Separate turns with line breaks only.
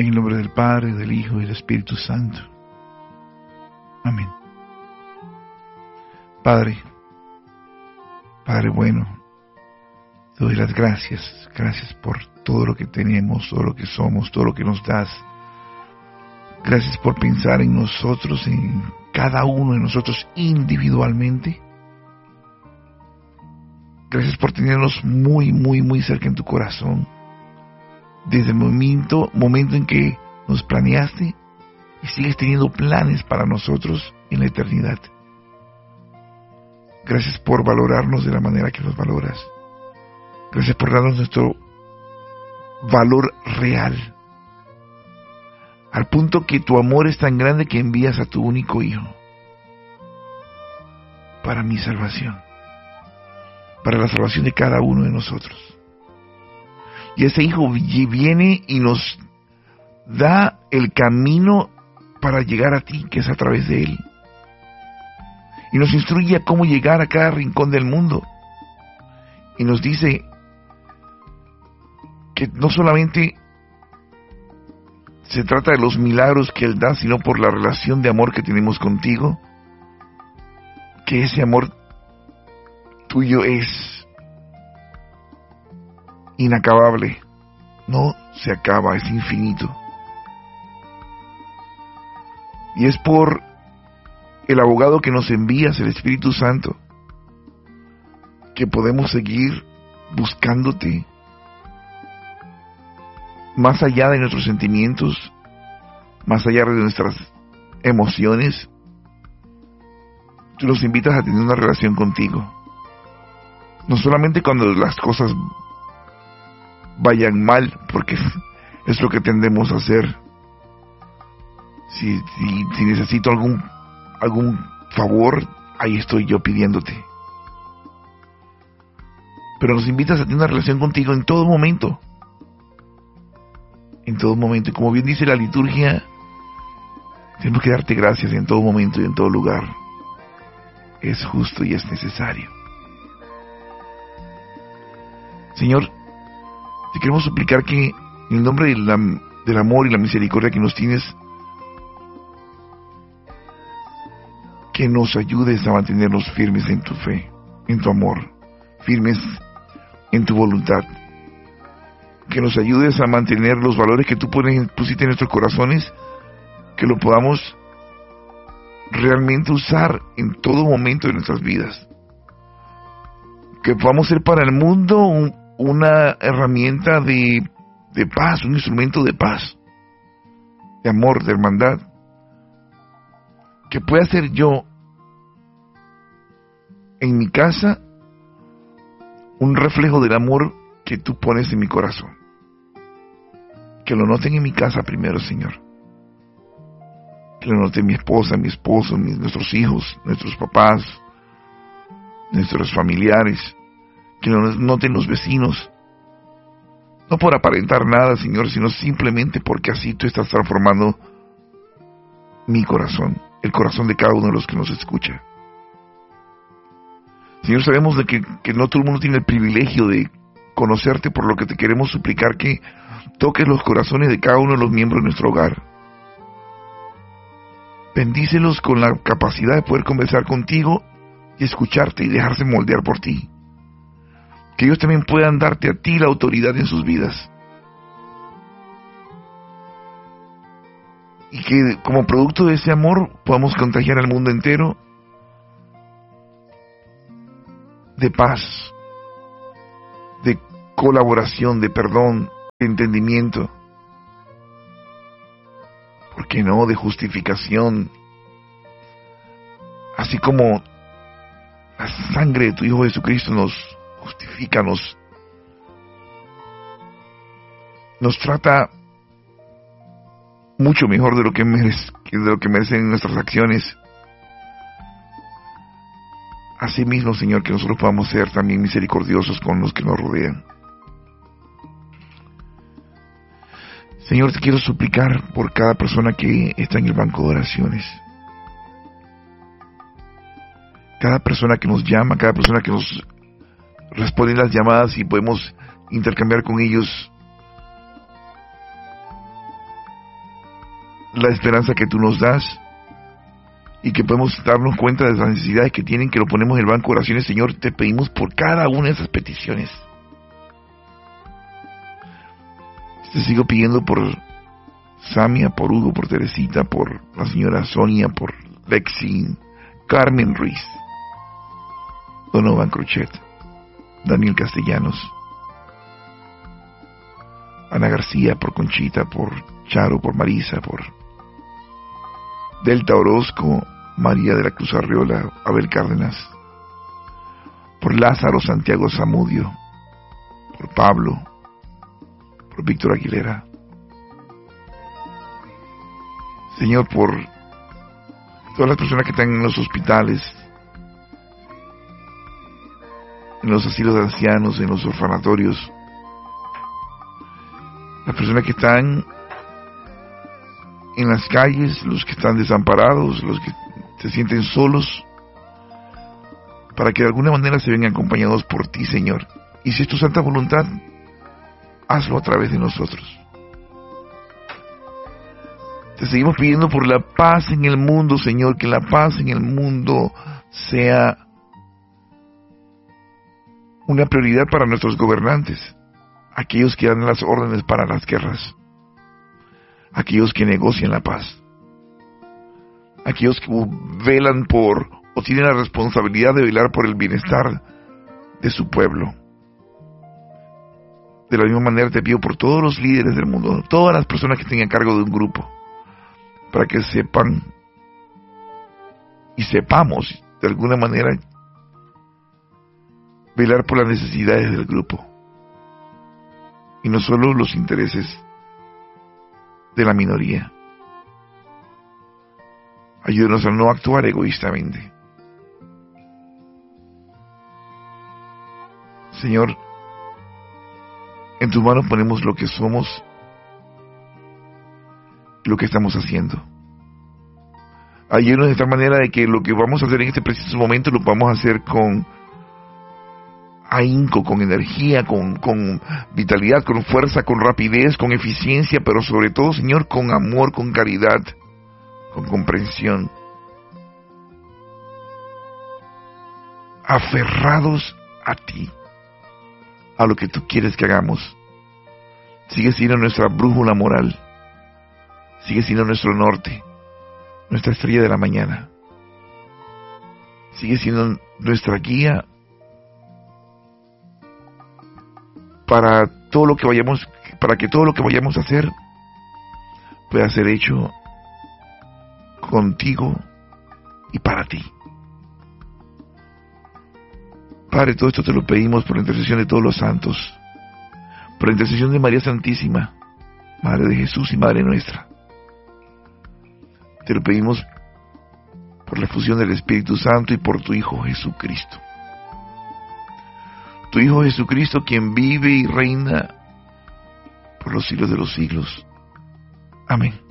En el nombre del Padre, del Hijo y del Espíritu Santo. Amén. Padre bueno, te doy las gracias. Gracias por todo lo que tenemos, todo lo que somos, todo lo que nos das. Gracias por pensar en nosotros, en cada uno de nosotros individualmente. Gracias por tenernos muy, muy, muy cerca en tu corazón. Desde el momento en que nos planeaste y sigues teniendo planes para nosotros en la eternidad. Gracias por valorarnos de la manera que nos valoras. Gracias por darnos nuestro valor real. Al punto que tu amor es tan grande que envías a tu único Hijo para mi salvación, para la salvación de cada uno de nosotros. Y ese Hijo viene y nos da el camino para llegar a ti, que es a través de Él. Y nos instruye a cómo llegar a cada rincón del mundo. Y nos dice que no solamente se trata de los milagros que Él da, sino por la relación de amor que tenemos contigo, que ese amor tuyo es inacabable, no se acaba, es infinito. Y es por el abogado que nos envías, el Espíritu Santo, que podemos seguir buscándote más allá de nuestros sentimientos, más allá de nuestras emociones. Tú nos invitas a tener una relación contigo, no solamente cuando las cosas vayan mal, porque es lo que tendemos a hacer. Si necesito algún favor, ahí estoy yo pidiéndote. Pero nos invitas a tener una relación contigo en todo momento. En todo momento. Y como bien dice la liturgia, tenemos que darte gracias en todo momento y en todo lugar. Es justo y es necesario. Señor, te queremos suplicar que en el nombre del amor y la misericordia que nos tienes, que nos ayudes a mantenernos firmes en tu fe, en tu amor, firmes en tu voluntad. Que nos ayudes a mantener los valores que tú pusiste en nuestros corazones, que lo podamos realmente usar en todo momento de nuestras vidas. Que podamos ser para el mundo una herramienta de paz, un instrumento de paz, de amor, de hermandad. Que pueda ser yo en mi casa un reflejo del amor que tú pones en mi corazón. Que lo noten en mi casa primero, Señor. Que lo noten mi esposa, mi esposo, nuestros hijos, nuestros papás, nuestros familiares. Que lo noten los vecinos. No por aparentar nada, Señor, sino simplemente porque así tú estás transformando mi corazón, el corazón de cada uno de los que nos escucha. Señor, sabemos de que no todo el mundo tiene el privilegio de conocerte, por lo que te queremos suplicar que toques los corazones de cada uno de los miembros de nuestro hogar. Bendícelos con la capacidad de poder conversar contigo y escucharte y dejarse moldear por ti. Que ellos también puedan darte a ti la autoridad en sus vidas. Y que como producto de ese amor podamos contagiar al mundo entero de paz, de colaboración, de perdón, de entendimiento, ¿por qué no?, de justificación, así como la sangre de tu Hijo Jesucristo nos justifica, nos trata mucho mejor de lo que merecen nuestras acciones. Asimismo, Señor, que nosotros podamos ser también misericordiosos con los que nos rodean. Señor, te quiero suplicar por cada persona que está en el banco de oraciones. Cada persona que nos llama, cada persona que nos responde las llamadas y podemos intercambiar con ellos la esperanza que tú nos das y que podemos darnos cuenta de las necesidades que tienen, que lo ponemos en el banco de oraciones. Señor, te pedimos por cada una de esas peticiones. Te sigo pidiendo por Samia, por Hugo, por Teresita, por la señora Sonia, por Lexi, Carmen Ruiz, Donovan Crochet, Daniel Castellanos, Ana García, por Conchita, por Charo, por Marisa, por Delta Orozco, María de la Cruz Arriola, Abel Cárdenas, por Lázaro Santiago Zamudio, por Pablo, por Víctor Aguilera. Señor, por todas las personas que están en los hospitales, en los asilos de ancianos, en los orfanatorios, las personas que están en las calles, los que están desamparados, los que se sienten solos, para que de alguna manera se vengan acompañados por ti, Señor. Y si es tu santa voluntad, hazlo a través de nosotros. Te seguimos pidiendo por la paz en el mundo, Señor, que la paz en el mundo sea una prioridad para nuestros gobernantes, aquellos que dan las órdenes para las guerras, aquellos que negocian la paz, aquellos que velan por o tienen la responsabilidad de velar por el bienestar de su pueblo. De la misma manera te pido por todos los líderes del mundo, todas las personas que tengan cargo de un grupo, para que sepan y sepamos de alguna manera velar por las necesidades del grupo y no solo los intereses de la minoría. Ayúdanos a no actuar egoístamente. Señor, en tus manos ponemos lo que somos y lo que estamos haciendo. Ayúdanos de tal manera de que lo que vamos a hacer en este preciso momento lo vamos a hacer con ahínco, con energía, con vitalidad, con fuerza, con rapidez, con eficiencia, pero sobre todo, Señor, con amor, con caridad, con comprensión. Aferrados a ti, a lo que tú quieres que hagamos. Sigue siendo nuestra brújula moral, sigue siendo nuestro norte, nuestra estrella de la mañana, sigue siendo nuestra guía para todo lo que vayamos, para que todo lo que vayamos a hacer pueda ser hecho contigo y para ti. Padre, todo esto te lo pedimos por la intercesión de todos los santos, por la intercesión de María Santísima, Madre de Jesús y Madre nuestra. Te lo pedimos por la fusión del Espíritu Santo y por tu Hijo Jesucristo. Tu Hijo Jesucristo, quien vive y reina por los siglos de los siglos. Amén.